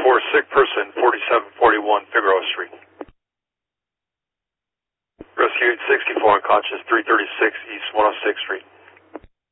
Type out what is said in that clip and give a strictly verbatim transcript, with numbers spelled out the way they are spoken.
for sick person, forty-seven forty-one Figueroa Street. Rescue eight sixty-four unconscious, three thirty-six East one oh sixth Street.